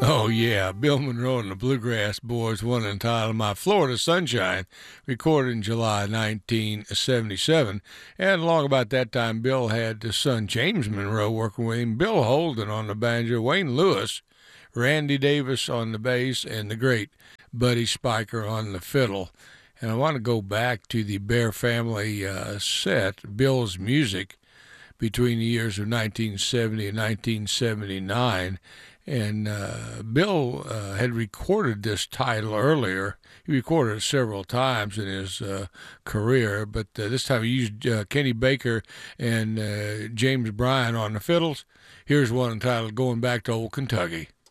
Oh, yeah. Bill Monroe and the Bluegrass Boys, one entitled My Florida Sunshine, recorded in July 1977. And along about that time, Bill had his son James Monroe working with him, Bill Holden on the banjo, Wayne Lewis, Randy Davis on the bass, and the great Buddy Spiker on the fiddle. And I want to go back to the Bear Family set, Bill's music, between the years of 1970 and 1979. And Bill had recorded this title earlier. He recorded it several times in his career, but this time he used Kenny Baker and James Bryan on the fiddles. Here's one entitled Going Back to Old Kentucky.